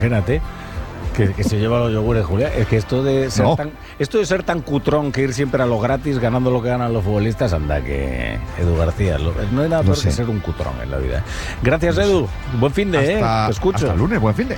Imagínate que se lleva los yogures, Julián. Es que esto de ser tan cutrón que ir siempre a lo gratis ganando lo que ganan los futbolistas, anda que Edu García, no hay nada peor que ser un cutrón en la vida. Gracias, Edu. Buen fin de, te escucho. Hasta el lunes, buen fin de.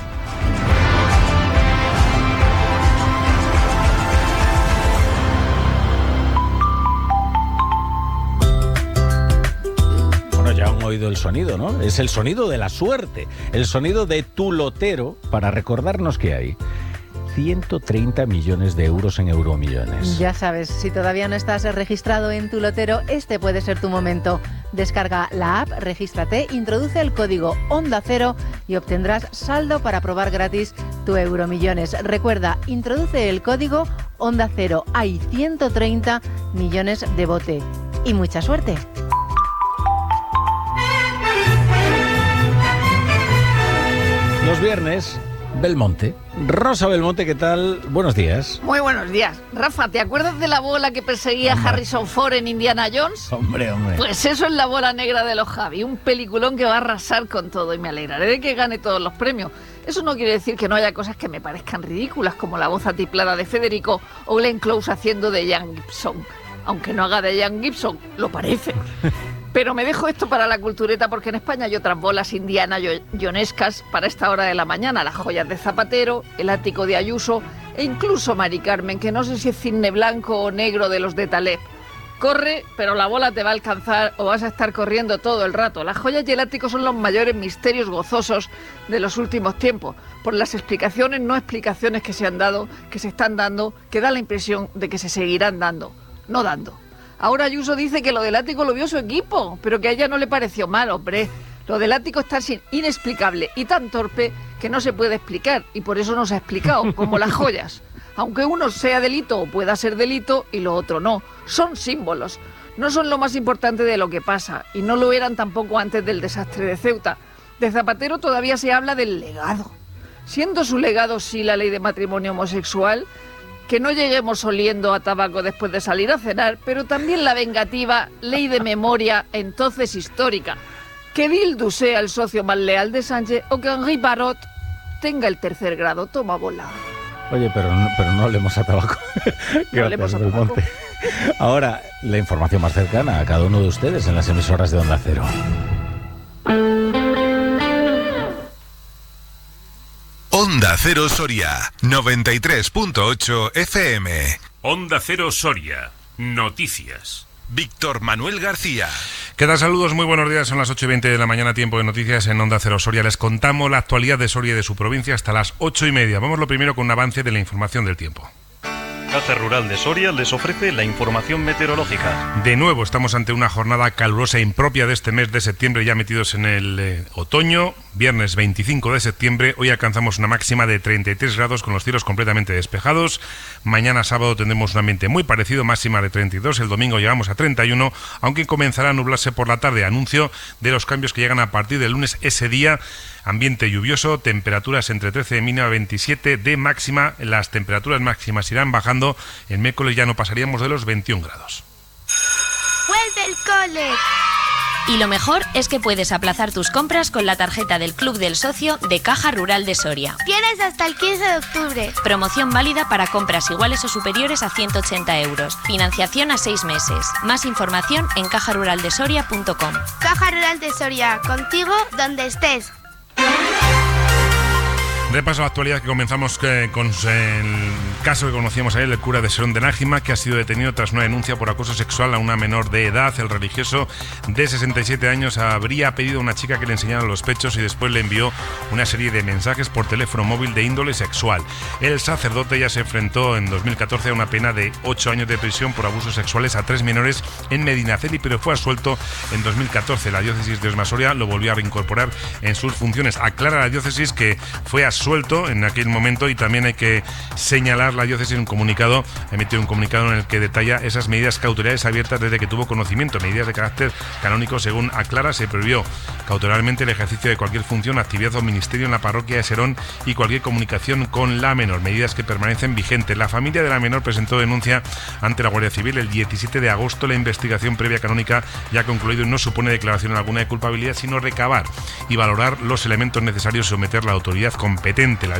Ya han oído el sonido, ¿no? Es el sonido de la suerte, el sonido de tu lotero para recordarnos que hay 130 millones de euros en Euromillones. Ya sabes, si todavía no estás registrado en tu lotero, este puede ser tu momento. Descarga la app, regístrate, introduce el código Onda Cero y obtendrás saldo para probar gratis tu Euromillones. Recuerda, introduce el código Onda Cero. Hay 130 millones de bote. Y mucha suerte. Los viernes, Belmonte. Rosa Belmonte, ¿qué tal? Buenos días. Muy buenos días. Rafa, ¿te acuerdas de la bola que perseguía Harrison Ford en Indiana Jones? Hombre. Pues eso es la bola negra de los Javi, un peliculón que va a arrasar con todo y me alegraré de que gane todos los premios. Eso no quiere decir que no haya cosas que me parezcan ridículas, como la voz atiplada de Federico o Glenn Close haciendo de Ian Gibson. Aunque no haga de Ian Gibson, lo parece. Pero me dejo esto para la cultureta porque en España hay otras bolas indiana-jonescas para esta hora de la mañana. Las joyas de Zapatero, el ático de Ayuso e incluso Mari Carmen, que no sé si es cisne blanco o negro de los de Taleb. Corre, pero la bola te va a alcanzar o vas a estar corriendo todo el rato. Las joyas y el ático son los mayores misterios gozosos de los últimos tiempos, por las explicaciones, no explicaciones que se han dado, que se están dando, que da la impresión de que se seguirán dando, no dando. Ahora Ayuso dice que lo del ático lo vio su equipo, pero que a ella no le pareció mal, hombre. Lo del ático es tan inexplicable y tan torpe que no se puede explicar, y por eso no se ha explicado, como las joyas. Aunque uno sea delito o pueda ser delito y lo otro no, son símbolos. No son lo más importante de lo que pasa, y no lo eran tampoco antes del desastre de Ceuta. De Zapatero todavía se habla del legado. Siendo su legado sí la ley de matrimonio homosexual, que no lleguemos oliendo a tabaco después de salir a cenar, pero también la vengativa ley de memoria, entonces histórica. Que Bildu sea el socio más leal de Sánchez o que Henri Parot tenga el tercer grado. Toma bola. Oye, pero no hablemos a tabaco. No hablemos a tabaco. Ahora, la información más cercana a cada uno de ustedes en las emisoras de Onda Cero. Onda Cero Soria, 93.8 FM. Onda Cero Soria, noticias. Víctor Manuel García. ¿Qué tal? Saludos, muy buenos días. Son las 8:20 de la mañana, tiempo de noticias en Onda Cero Soria. Les contamos la actualidad de Soria y de su provincia hasta las 8:30. Vamos lo primero con un avance de la información del tiempo. Caja Rural de Soria les ofrece la información meteorológica. De nuevo estamos ante una jornada calurosa impropia de este mes de septiembre, ya metidos en el otoño. Viernes 25 de septiembre, hoy alcanzamos una máxima de 33 grados con los cielos completamente despejados. Mañana sábado tendremos un ambiente muy parecido, máxima de 32. El domingo llegamos a 31, aunque comenzará a nublarse por la tarde. Anuncio de los cambios que llegan a partir del lunes ese día. Ambiente lluvioso, temperaturas entre 13 de mínima, 27 de máxima. Las temperaturas máximas irán bajando. El miércoles ya no pasaríamos de los 21 grados. ¡Vuelve el cole! Y lo mejor es que puedes aplazar tus compras con la tarjeta del Club del Socio de Caja Rural de Soria. Tienes hasta el 15 de octubre. Promoción válida para compras iguales o superiores a 180 euros. Financiación a 6 meses. Más información en cajaruraldesoria.com. Caja Rural de Soria, contigo donde estés. Repaso a la actualidad que comenzamos con el caso que conocíamos ayer, el cura de Serón de Nájima, que ha sido detenido tras una denuncia por acoso sexual a una menor de edad. El religioso de 67 años habría pedido a una chica que le enseñara los pechos y después le envió una serie de mensajes por teléfono móvil de índole sexual. El sacerdote ya se enfrentó en 2014 a una pena de 8 años de prisión por abusos sexuales a 3 menores en Medinaceli, pero fue absuelto en 2014. La diócesis de Osma Soria lo volvió a reincorporar en sus funciones. Aclara la diócesis que fue suelto en aquel momento, y también hay que señalar la diócesis en un comunicado, emitió un comunicado en el que detalla esas medidas cautelarias abiertas desde que tuvo conocimiento. Medidas de carácter canónico, según aclara, se prohibió cautelarmente el ejercicio de cualquier función, actividad o ministerio en la parroquia de Serón y cualquier comunicación con la menor, medidas que permanecen vigentes. La familia de la menor presentó denuncia ante la Guardia Civil el 17 de agosto. La investigación previa canónica ya ha concluido y no supone declaración alguna de culpabilidad, sino recabar y valorar los elementos necesarios y someter la autoridad competente. La